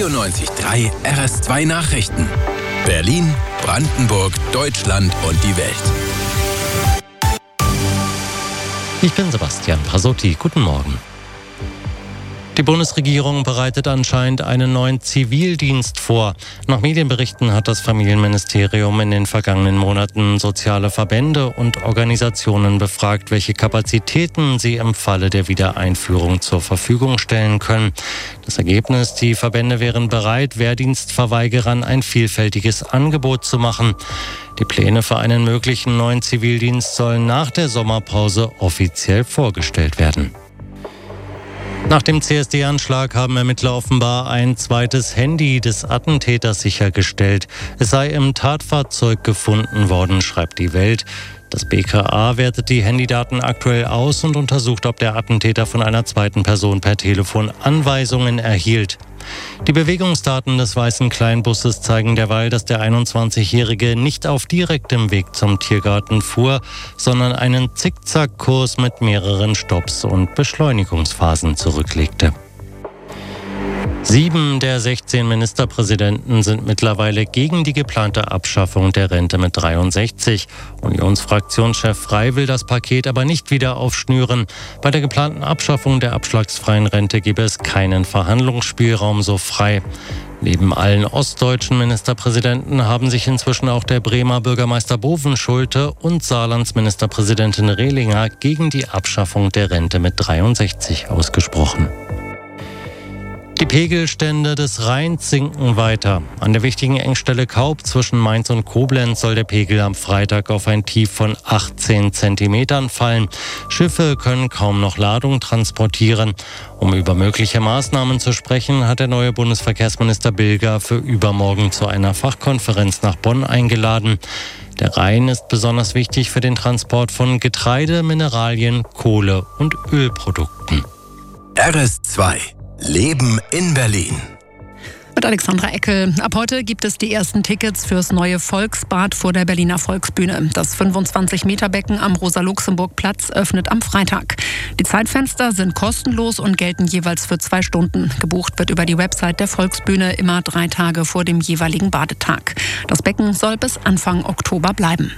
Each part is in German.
94.3 RS2 Nachrichten. Berlin, Brandenburg, Deutschland und die Welt. Ich bin Sebastian Pasotti. Guten Morgen. Die Bundesregierung bereitet anscheinend einen neuen Zivildienst vor. Nach Medienberichten hat das Familienministerium in den vergangenen Monaten soziale Verbände und Organisationen befragt, welche Kapazitäten sie im Falle der Wiedereinführung zur Verfügung stellen können. Das Ergebnis: Die Verbände wären bereit, Wehrdienstverweigerern ein vielfältiges Angebot zu machen. Die Pläne für einen möglichen neuen Zivildienst sollen nach der Sommerpause offiziell vorgestellt werden. Nach dem CSD-Anschlag haben Ermittler offenbar ein zweites Handy des Attentäters sichergestellt. Es sei im Tatfahrzeug gefunden worden, schreibt die Welt. Das BKA wertet die Handydaten aktuell aus und untersucht, ob der Attentäter von einer zweiten Person per Telefon Anweisungen erhielt. Die Bewegungsdaten des weißen Kleinbusses zeigen derweil, dass der 21-Jährige nicht auf direktem Weg zum Tiergarten fuhr, sondern einen Zickzackkurs mit mehreren Stopps und Beschleunigungsphasen zurücklegte. 7 der 16 Ministerpräsidenten sind mittlerweile gegen die geplante Abschaffung der Rente mit 63. Unionsfraktionschef Frey will das Paket aber nicht wieder aufschnüren. Bei der geplanten Abschaffung der abschlagsfreien Rente gebe es keinen Verhandlungsspielraum, so Frey. Neben allen ostdeutschen Ministerpräsidenten haben sich inzwischen auch der Bremer Bürgermeister Bovenschulte und Saarlands Ministerpräsidentin Rehlinger gegen die Abschaffung der Rente mit 63 ausgesprochen. Die Pegelstände des Rheins sinken weiter. An der wichtigen Engstelle Kaub zwischen Mainz und Koblenz soll der Pegel am Freitag auf ein Tief von 18 Zentimetern fallen. Schiffe können kaum noch Ladung transportieren. Um über mögliche Maßnahmen zu sprechen, hat der neue Bundesverkehrsminister Bilger für übermorgen zu einer Fachkonferenz nach Bonn eingeladen. Der Rhein ist besonders wichtig für den Transport von Getreide, Mineralien, Kohle und Ölprodukten. RS2 Leben in Berlin. Mit Alexandra Eckel. Ab heute gibt es die ersten Tickets fürs neue Volksbad vor der Berliner Volksbühne. Das 25-Meter-Becken am Rosa-Luxemburg-Platz öffnet am Freitag. Die Zeitfenster sind kostenlos und gelten jeweils für 2 Stunden. Gebucht wird über die Website der Volksbühne immer 3 Tage vor dem jeweiligen Badetag. Das Becken soll bis Anfang Oktober bleiben.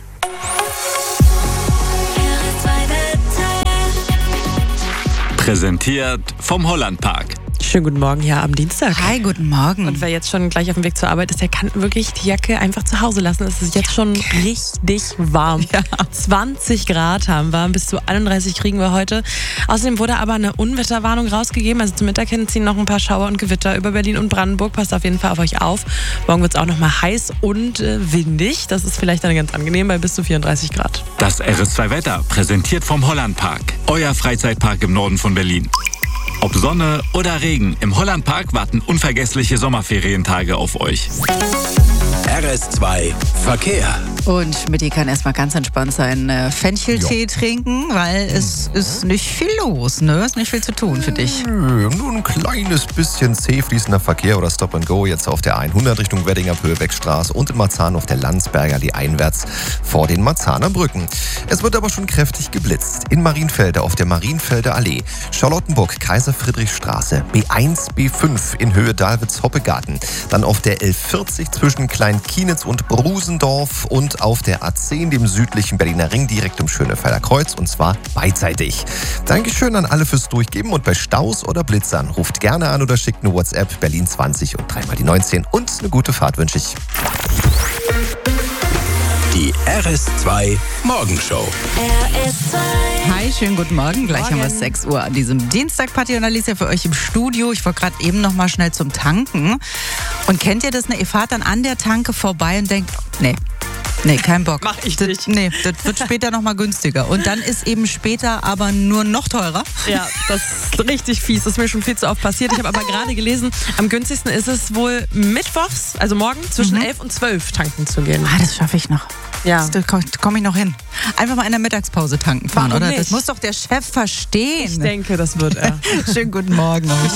Präsentiert vom Hollandpark. Schönen guten Morgen hier am Dienstag. Hi, guten Morgen. Und wer jetzt schon gleich auf dem Weg zur Arbeit ist, der kann wirklich die Jacke einfach zu Hause lassen. Es ist jetzt schon richtig warm. Ja. 20 Grad haben wir, bis zu 31 kriegen wir heute. Außerdem wurde aber eine Unwetterwarnung rausgegeben. Also zum Mittag hin ziehen noch ein paar Schauer und Gewitter über Berlin und Brandenburg. Passt auf jeden Fall auf euch auf. Morgen wird es auch noch mal heiß und windig. Das ist vielleicht dann ganz angenehm bei bis zu 34 Grad. Das RS2 Wetter, präsentiert vom Hollandpark. Euer Freizeitpark im Norden von Berlin. Ob Sonne oder Regen, im Hollandpark warten unvergessliche Sommerferientage auf euch. RS2 Verkehr. Und Schmidti kann erstmal ganz entspannt seinen Fencheltee trinken, weil es ist nicht viel los, ne? Ist nicht viel zu tun für dich. Nur ein kleines bisschen zäh fließender Verkehr oder Stop and Go jetzt auf der 100 Richtung Wedding am Höhebeckstraße und in Marzahn auf der Landsberger Allee einwärts vor den Marzahner Brücken. Es wird aber schon kräftig geblitzt. In Marienfelde auf der Marienfelder Allee, Charlottenburg, Kaiser-Friedrich-Straße, B1, B5 in Höhe Dahlwitz-Hoppegarten, dann auf der L40 zwischen Klein-Kienitz und Brusendorf und auf der A10, dem südlichen Berliner Ring, direkt um Schönefelder Kreuz, und zwar beidseitig. Dankeschön an alle fürs Durchgeben und bei Staus oder Blitzern ruft gerne an oder schickt eine WhatsApp Berlin 20 und 3 mal die 19 und eine gute Fahrt wünsche ich. Die RS2 Morgenshow. Hi, schönen guten Morgen. Gleich haben wir 6 Uhr an diesem Dienstag. Patti und Alicia für euch im Studio. Ich wollte gerade eben noch mal schnell zum Tanken. Und kennt ihr das? Ihr fahrt dann an der Tanke vorbei und denkt, nee, kein Bock. Mach ich nicht. Das wird später noch mal günstiger. Und dann ist eben später aber nur noch teurer. Ja, das ist richtig fies. Das ist mir schon viel zu oft passiert. Ich habe aber gerade gelesen, am günstigsten ist es wohl mittwochs, also morgen, zwischen 11 und 12 tanken zu gehen. Das schaffe ich noch. Ja. Da komme ich noch hin. Einfach mal in der Mittagspause tanken fahren, Warum oder? nicht? Das muss doch der Chef verstehen. Ich denke, das wird er. Schönen guten Morgen.